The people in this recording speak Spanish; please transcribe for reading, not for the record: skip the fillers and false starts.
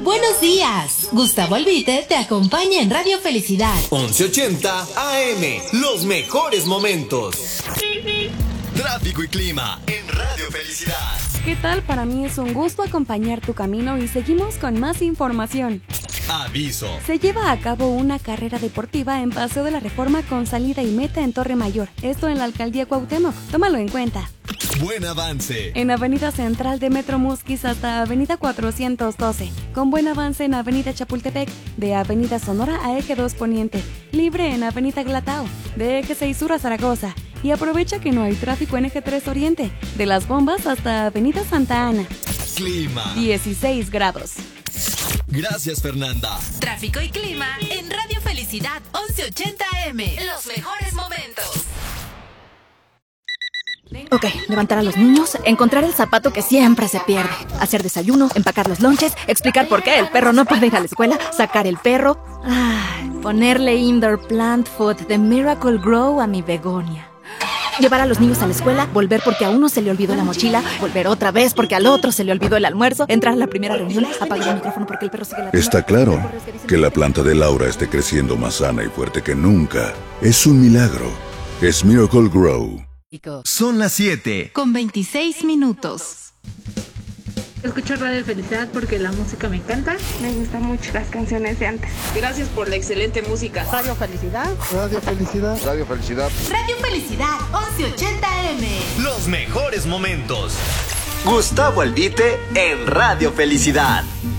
Buenos días. Gustavo Albite te acompaña en Radio Felicidad. 1180 AM. Los mejores momentos. Tráfico y clima en Radio Felicidad. ¿Qué tal? Para mí es un gusto acompañar tu camino y seguimos con más información. Aviso. Se lleva a cabo una carrera deportiva en Paseo de la Reforma con salida y meta en Torre Mayor. Esto en la Alcaldía Cuauhtémoc. Tómalo en cuenta. Buen avance. En Avenida Central de Metro Musquis hasta Avenida 412. Con buen avance en Avenida Chapultepec, de Avenida Sonora a Eje 2 Poniente. Libre en Avenida Glatao, de Eje 6 Sur a Zaragoza. Y aprovecha que no hay tráfico en Eje 3 Oriente, de Las Bombas hasta Avenida Santa Ana. Clima. 16 grados. Gracias, Fernanda. Tráfico y clima en Radio Felicidad 1180 AM. Los mejores momentos. Ok, levantar a los niños, encontrar el zapato que siempre se pierde, hacer desayuno, empacar los lonches, explicar por qué el perro no puede ir a la escuela, sacar el perro, ponerle indoor plant food de Miracle Grow a mi begonia. Llevar a los niños a la escuela, volver porque a uno se le olvidó la mochila, volver otra vez porque al otro se le olvidó el almuerzo, entrar a la primera reunión, apagar el micrófono porque el perro sigue la... Está claro que la planta de Laura esté creciendo más sana y fuerte que nunca. Es un milagro. Es Miracle Grow. Son las 7. Con 26 minutos. Escucho Radio Felicidad porque la música me encanta. Me gustan mucho las canciones de antes. Gracias por la excelente música. Radio Felicidad. Radio Felicidad. Radio Felicidad. Radio Felicidad 1180 AM. Los mejores momentos. Gustavo Albite en Radio Felicidad.